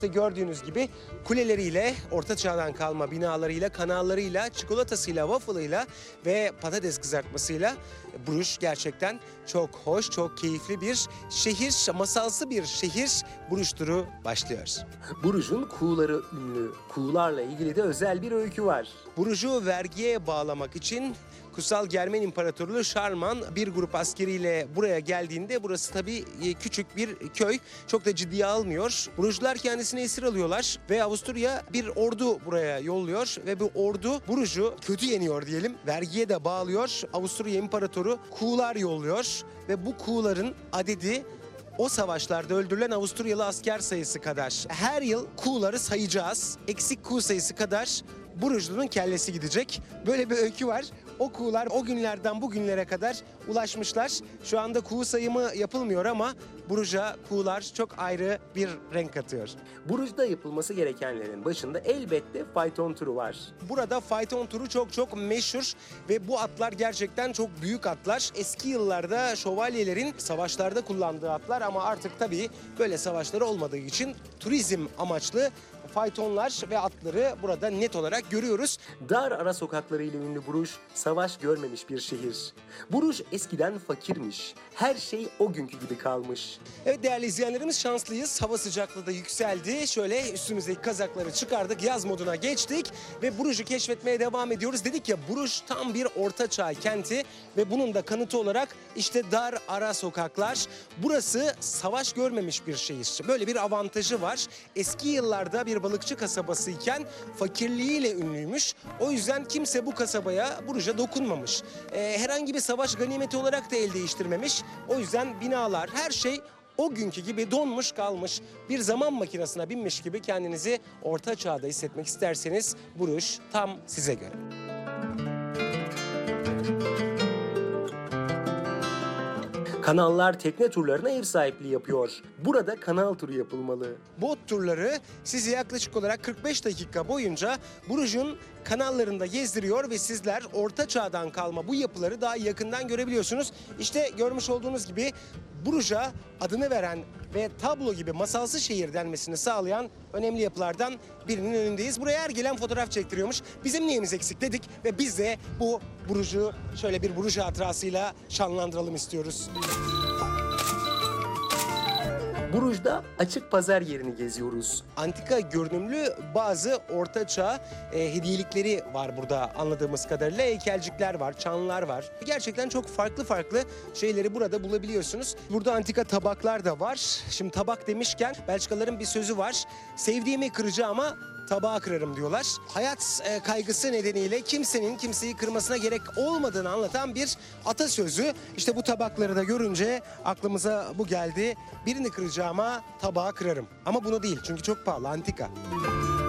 Gördüğünüz gibi kuleleriyle, orta çağdan kalma binalarıyla, kanallarıyla, çikolatasıyla, waffle'ıyla ve patates kızartmasıyla Bruges gerçekten çok hoş, çok keyifli bir şehir, masalsı bir şehir. Bruges turu başlıyor. Bruges'un kuğuları ünlü. Kuğularla ilgili de özel bir öykü var. Bruges'u vergiye bağlamak için Kutsal Germen İmparatorluğu Şarman bir grup askeriyle buraya geldiğinde, burası tabii küçük bir köy, çok da ciddiye almıyor. Brugeslular kendisini esir alıyorlar ve Avusturya bir ordu buraya yolluyor ve bu ordu Bruges'u kötü yeniyor diyelim. Vergiye de bağlıyor. Avusturya İmparatoru kuğular yolluyor ve bu kuğuların adedi o savaşlarda öldürülen Avusturyalı asker sayısı kadar. Her yıl kuğuları sayacağız. Eksik kuğu sayısı kadar Brugeslu'nun kellesi gidecek. Böyle bir öykü var. O kuğular o günlerden bugünlere kadar ulaşmışlar. Şu anda kuğu sayımı yapılmıyor ama Bruges'a kuğular çok ayrı bir renk katıyor. Bruges'da yapılması gerekenlerin başında elbette fayton turu var. Burada fayton turu çok meşhur ve bu atlar gerçekten çok büyük atlar. Eski yıllarda şövalyelerin savaşlarda kullandığı atlar ama artık tabii böyle savaşları olmadığı için turizm amaçlı faytonlar ve atları burada net olarak görüyoruz. Dar ara sokaklarıyla ünlü Bruges, savaş görmemiş bir şehir. Bruges eskiden fakirmiş. Her şey o günkü gibi kalmış. Evet değerli izleyenlerimiz, şanslıyız. Hava sıcaklığı da yükseldi. Şöyle üstümüzdeki kazakları çıkardık. Yaz moduna geçtik ve Bruges'u keşfetmeye devam ediyoruz. Dedik ya, Bruges tam bir ortaçağ kenti ve bunun da kanıtı olarak işte dar ara sokaklar. Burası savaş görmemiş bir şehir. Böyle bir avantajı var. Eski yıllarda bir balıkçı kasabası iken fakirliğiyle ünlüymüş. O yüzden kimse bu kasabaya, Bruges'a dokunmamış. Herhangi bir savaş ganimeti olarak da el değiştirmemiş. O yüzden binalar, her şey o günkü gibi donmuş kalmış. Bir zaman makinesine binmiş gibi kendinizi orta çağda hissetmek isterseniz Bruges tam size göre. Kanallar tekne turlarına ev sahipliği yapıyor. Burada kanal turu yapılmalı. Bot turları sizi yaklaşık olarak 45 dakika boyunca Bruges'un kanallarında gezdiriyor ve sizler orta çağdan kalma bu yapıları daha yakından görebiliyorsunuz. İşte görmüş olduğunuz gibi Bruges'a adını veren ve tablo gibi masalsı şehir denmesini sağlayan önemli yapılardan birinin önündeyiz. Buraya her gelen fotoğraf çektiriyormuş. Bizim neyimiz eksik dedik ve biz de bu Bruges'u şöyle bir Bruges hatırasıyla şanlandıralım istiyoruz. Bruges'da açık pazar yerini geziyoruz. Antika görünümlü bazı ortaçağ hediyelikleri var burada anladığımız kadarıyla. Heykelcikler var, çanlar var. Gerçekten çok farklı şeyleri burada bulabiliyorsunuz. Burada antika tabaklar da var. Şimdi tabak demişken Belçikalıların bir sözü var. Sevdiğimi kıracağım ama tabağı kırarım diyorlar. Hayat kaygısı nedeniyle kimsenin kimseyi kırmasına gerek olmadığını anlatan bir atasözü. İşte bu tabakları da görünce aklımıza bu geldi. Birini kıracağıma tabağı kırarım. Ama bunu değil, çünkü çok pahalı, antika.